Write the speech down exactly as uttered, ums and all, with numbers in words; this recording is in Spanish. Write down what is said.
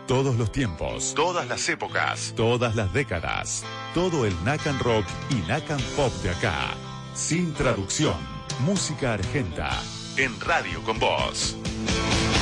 Todos los tiempos, todas las épocas, todas las décadas, todo el Nacan Rock y Nacan Pop de acá, sin traducción, música argenta, en Radio con Vos.